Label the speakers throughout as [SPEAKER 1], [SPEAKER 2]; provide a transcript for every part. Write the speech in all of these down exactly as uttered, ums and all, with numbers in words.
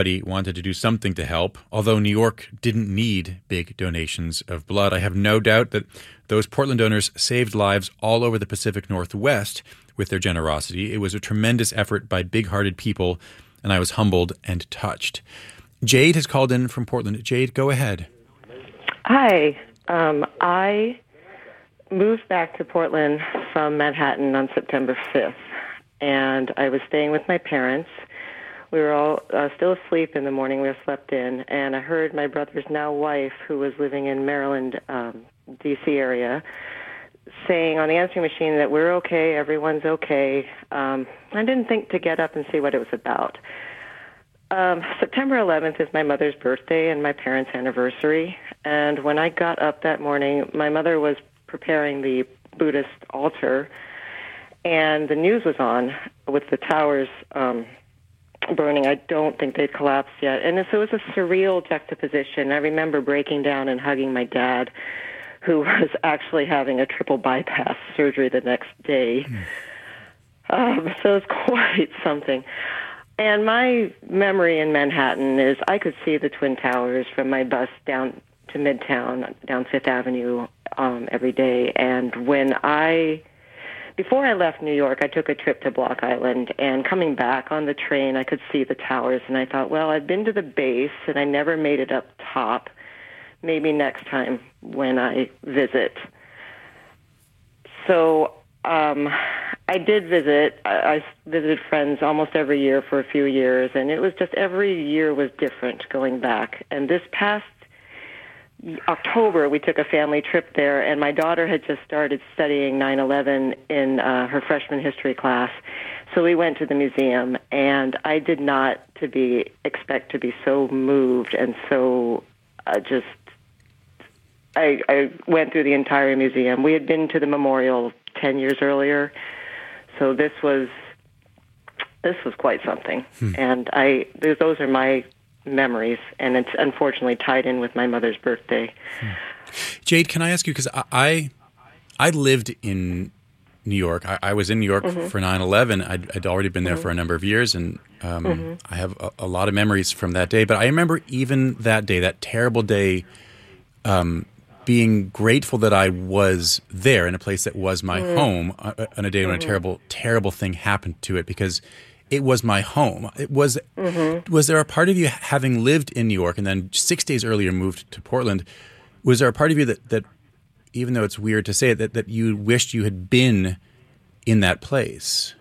[SPEAKER 1] He wanted to do something to help. Although New York didn't need big donations of blood, I have no doubt that those Portland donors saved lives all over the Pacific Northwest with their generosity. It was a tremendous effort by big-hearted people, and I was humbled and touched. Jade has called in from Portland. Jade, go ahead.
[SPEAKER 2] Hi. Um, I moved back to Portland from Manhattan on September fifth, and I was staying with my parents. We were all uh, still asleep in the morning. We were slept in, and I heard my brother's now wife, who was living in Maryland, um, D C area, saying on the answering machine that we're okay, everyone's okay. Um, I didn't think to get up and see what it was about. Um, September eleventh is my mother's birthday and my parents' anniversary, and when I got up that morning, my mother was preparing the Buddhist altar, and the news was on with the towers um, burning. I don't think they'd collapsed yet, and so it was a surreal juxtaposition. I remember breaking down and hugging my dad, who was actually having a triple bypass surgery the next day. Mm. Um, so it was quite something. And my memory in Manhattan is I could see the Twin Towers from my bus down to Midtown, down Fifth Avenue um, every day. And when I, before I left New York, I took a trip to Block Island. And coming back on the train, I could see the towers. And I thought, well, I've been to the base, and I never made it up top. Maybe next time when I visit. So um, I did visit. I, I visited friends almost every year for a few years, and it was just every year was different going back. And this past October, we took a family trip there, and my daughter had just started studying nine eleven in uh, her freshman history class. So we went to the museum, and I did not to be expect to be so moved and so uh, just. I, I went through the entire museum. We had been to the memorial ten years earlier, so this was this was quite something. Hmm. And I those are my memories, and it's unfortunately tied in with my mother's birthday.
[SPEAKER 1] Hmm. Jade, can I ask you, because I I lived in New York. I, I was in New York mm-hmm. for nine eleven. I'd, I'd already been there mm-hmm. for a number of years, and um, mm-hmm. I have a, a lot of memories from that day. But I remember even that day, that terrible day, um, being grateful that I was there in a place that was my mm. home uh, on a day when mm-hmm. a terrible, terrible thing happened to it, because it was my home. It was. Mm-hmm. Was there a part of you, having lived in New York and then six days earlier moved to Portland, was there a part of you that, that even though it's weird to say it, that, that you wished you had been in that place?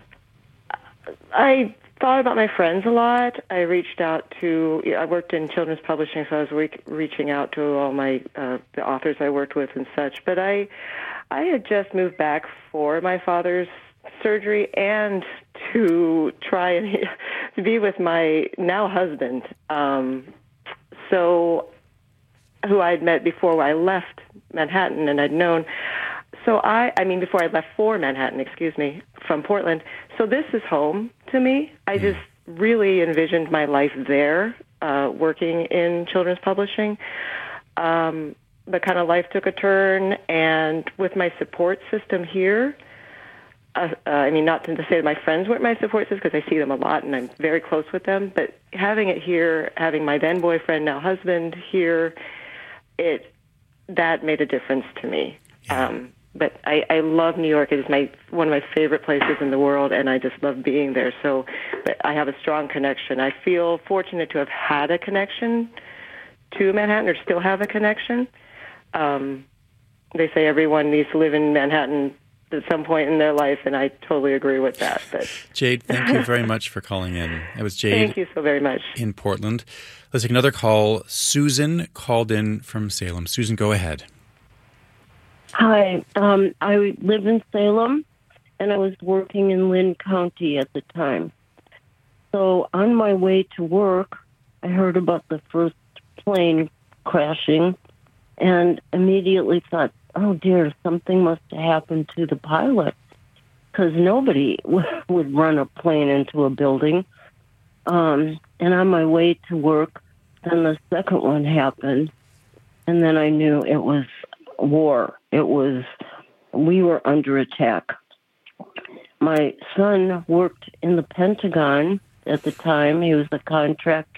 [SPEAKER 2] I thought about my friends a lot. I reached out to, I worked in children's publishing, so I was re- reaching out to all my, uh, the authors I worked with and such. But I, I had just moved back for my father's surgery and to try and to be with my now husband. Um, so, who I'd met before I left Manhattan, and I'd known. So I, I mean, before I left for Manhattan, excuse me, from Portland. So this is home to me. I just really envisioned my life there, uh, working in children's publishing. Um, the kind of life took a turn, and with my support system here, uh, uh, I mean, not to say that my friends weren't my support system, because I see them a lot and I'm very close with them, but having it here, having my then boyfriend, now husband here, it that made a difference to me.
[SPEAKER 1] Yeah.
[SPEAKER 2] Um, But I, I love New York. It is my one of my favorite places in the world, and I just love being there. So but I have a strong connection. I feel fortunate to have had a connection to Manhattan, or still have a connection. Um, they say everyone needs to live in Manhattan at some point in their life, and I totally agree with that. But
[SPEAKER 1] Jade, thank you very much for calling in. That was Jade.
[SPEAKER 2] Thank you so very much.
[SPEAKER 1] In Portland. Let's take another call. Susan called in from Salem. Susan, go ahead.
[SPEAKER 3] Hi, um, I live in Salem, and I was working in Lynn County at the time. So on my way to work, I heard about the first plane crashing, and immediately thought, oh dear, something must have happened to the pilot, because nobody w- would run a plane into a building. Um, and on my way to work, then the second one happened, and then I knew it was war. It was, we were under attack. My son worked in the Pentagon at the time. He was a contractor.